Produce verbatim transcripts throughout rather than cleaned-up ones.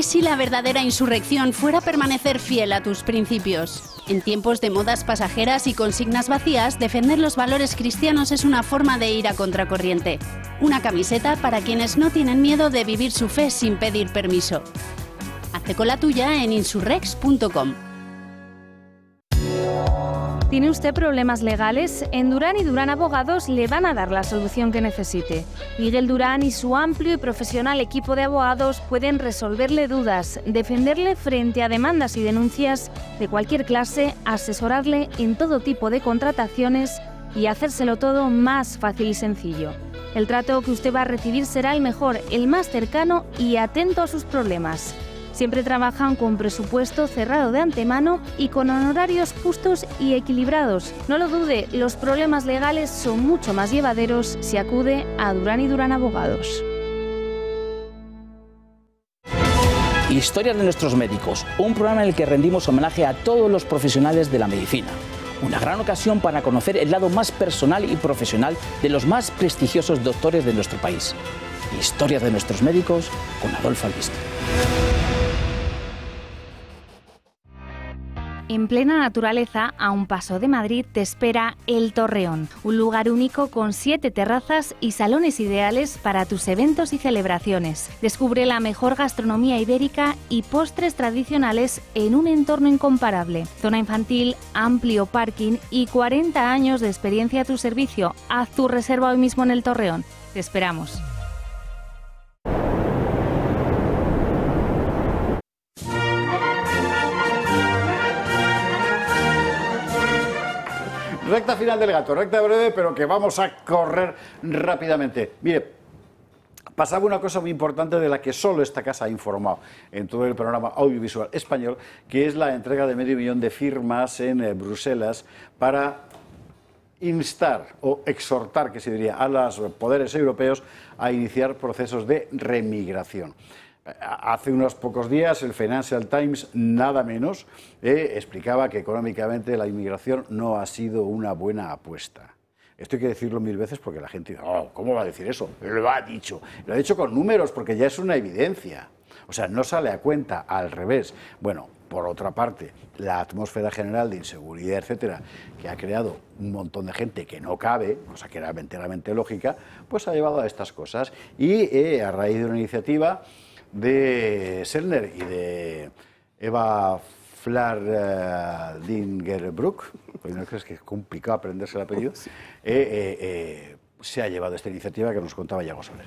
¿Y si la verdadera insurrección fuera permanecer fiel a tus principios? En tiempos de modas pasajeras y consignas vacías, defender los valores cristianos es una forma de ir a contracorriente. Una camiseta para quienes no tienen miedo de vivir su fe sin pedir permiso. Hazte con la tuya en insurrex punto com. ¿Tiene usted problemas legales? En Durán y Durán Abogados le van a dar la solución que necesite. Miguel Durán y su amplio y profesional equipo de abogados pueden resolverle dudas, defenderle frente a demandas y denuncias de cualquier clase, asesorarle en todo tipo de contrataciones y hacérselo todo más fácil y sencillo. El trato que usted va a recibir será el mejor, el más cercano y atento a sus problemas. Siempre trabajan con presupuesto cerrado de antemano y con honorarios justos y equilibrados. No lo dude, los problemas legales son mucho más llevaderos si acude a Durán y Durán Abogados. Historias de nuestros médicos, un programa en el que rendimos homenaje a todos los profesionales de la medicina. Una gran ocasión para conocer el lado más personal y profesional de los más prestigiosos doctores de nuestro país. Historias de nuestros médicos con Adolfo Albiste. En plena naturaleza, a un paso de Madrid, te espera El Torreón, un lugar único con siete terrazas y salones ideales para tus eventos y celebraciones. Descubre la mejor gastronomía ibérica y postres tradicionales en un entorno incomparable. Zona infantil, amplio parking y cuarenta años de experiencia a tu servicio. Haz tu reserva hoy mismo en El Torreón. Te esperamos. Recta final del gato, recta breve, pero que vamos a correr rápidamente. Mire, pasaba una cosa muy importante de la que solo esta casa ha informado en todo el panorama audiovisual español, que es la entrega de medio millón de firmas en eh, Bruselas para instar o exhortar, que se diría, a los poderes europeos a iniciar procesos de remigración. Hace unos pocos días el Financial Times, nada menos, eh, explicaba que económicamente la inmigración no ha sido una buena apuesta. Esto hay que decirlo mil veces porque la gente dice, oh, ¿cómo va a decir eso? Lo ha dicho. Lo ha dicho con números porque ya es una evidencia. O sea, no sale a cuenta, al revés. Bueno, por otra parte, la atmósfera general de inseguridad, etcétera, que ha creado un montón de gente que no cabe, cosa que era enteramente lógica, pues ha llevado a estas cosas. Y eh, a raíz de una iniciativa de Sellner y de Eva Flardingerbroek, porque no crees que es complicado aprenderse el apellido, sí. eh, eh, eh, se ha llevado esta iniciativa que nos contaba Yago Soler.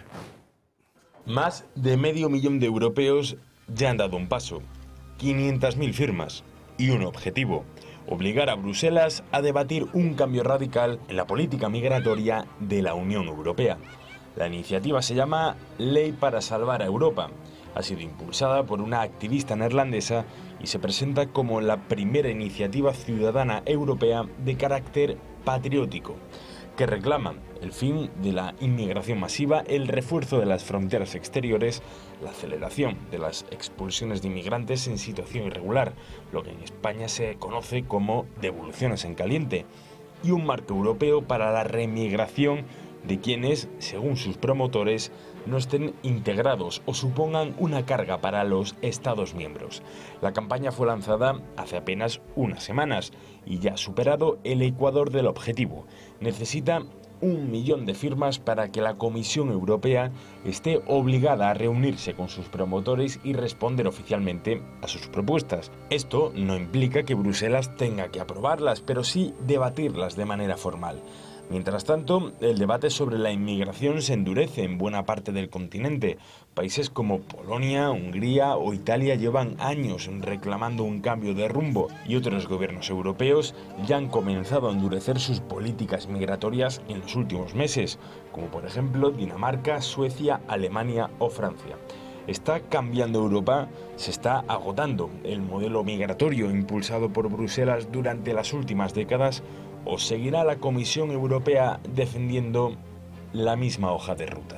Más de medio millón de europeos ya han dado un paso, quinientas mil firmas y un objetivo: obligar a Bruselas a debatir un cambio radical en la política migratoria de la Unión Europea. La iniciativa se llama Ley para Salvar a Europa. Ha sido impulsada por una activista neerlandesa y se presenta como la primera iniciativa ciudadana europea de carácter patriótico, que reclama el fin de la inmigración masiva, el refuerzo de las fronteras exteriores, la aceleración de las expulsiones de inmigrantes en situación irregular, lo que en España se conoce como devoluciones en caliente, y un marco europeo para la remigración de quienes, según sus promotores, no estén integrados o supongan una carga para los Estados miembros. La campaña fue lanzada hace apenas unas semanas y ya ha superado el ecuador del objetivo. Necesita un millón de firmas para que la Comisión Europea esté obligada a reunirse con sus promotores y responder oficialmente a sus propuestas. Esto no implica que Bruselas tenga que aprobarlas, pero sí debatirlas de manera formal. Mientras tanto, el debate sobre la inmigración se endurece en buena parte del continente. Países como Polonia, Hungría o Italia llevan años reclamando un cambio de rumbo y otros gobiernos europeos ya han comenzado a endurecer sus políticas migratorias en los últimos meses, como por ejemplo Dinamarca, Suecia, Alemania o Francia. Está cambiando Europa, se está agotando el modelo migratorio impulsado por Bruselas durante las últimas décadas, ¿o seguirá la Comisión Europea defendiendo la misma hoja de ruta?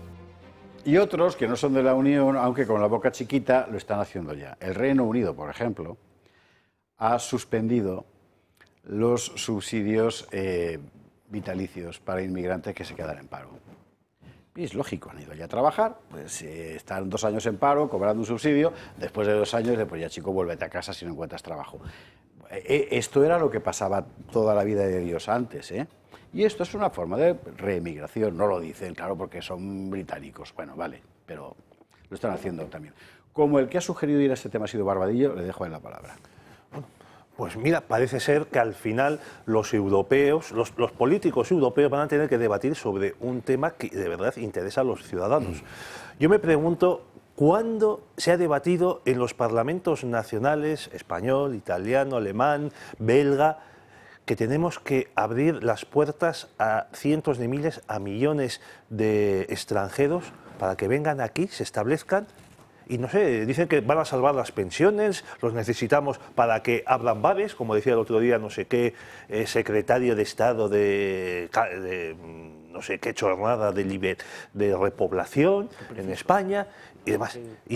Y otros que no son de la Unión, aunque con la boca chiquita, lo están haciendo ya. El Reino Unido, por ejemplo, ha suspendido los subsidios eh, vitalicios para inmigrantes que se quedan en paro. Y es lógico, han ido ya a trabajar, pues eh, están dos años en paro, cobrando un subsidio, después de dos años, pues ya chico, vuélvete a casa si no encuentras trabajo. Eh, esto era lo que pasaba toda la vida de Dios antes, ¿eh? Y esto es una forma de reemigración, no lo dicen, claro, porque son británicos, bueno, vale, pero lo están haciendo también. Como el que ha sugerido ir a este tema ha sido Barbadillo, le dejo en la palabra. Pues mira, parece ser que al final los europeos, los, los políticos europeos van a tener que debatir sobre un tema que de verdad interesa a los ciudadanos. Yo me pregunto, ¿cuándo se ha debatido en los parlamentos nacionales, español, italiano, alemán, belga, que tenemos que abrir las puertas a cientos de miles, a millones de extranjeros para que vengan aquí, se establezcan? Y no sé, dicen que van a salvar las pensiones, los necesitamos para que abran bares, como decía el otro día no sé qué eh, secretario de Estado de, de no sé qué chornada de, liber, de repoblación en España y demás. Y